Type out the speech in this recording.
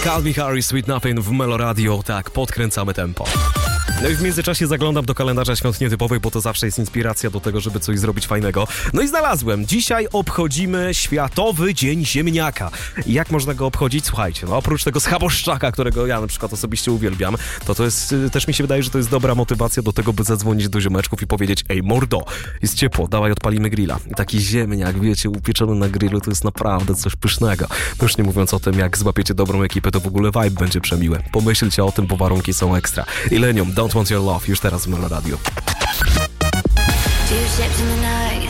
Calvin Harris, Sweet Nothing w Melo Radio. Tak, podkręcamy tempo. No i w międzyczasie zaglądam do kalendarza świąt nietypowych, bo to zawsze jest inspiracja do tego, żeby coś zrobić fajnego. No i znalazłem. Dzisiaj obchodzimy Światowy Dzień Ziemniaka. I jak można go obchodzić? Słuchajcie, no oprócz tego schaboszczaka, którego ja na przykład osobiście uwielbiam, to jest, też mi się wydaje, że to jest dobra motywacja do tego, by zadzwonić do ziomeczków i powiedzieć: ej mordo, jest ciepło, dawaj odpalimy grilla. I taki ziemniak, wiecie, upieczony na grillu, to jest naprawdę coś pysznego. No już nie mówiąc o tym, jak złapiecie dobrą ekipę, to w ogóle vibe będzie przemiły. Pomyślcie o tym, bo warunki są ekstra. Illenium, Don't Want Your Love, już teraz w Melo Radio.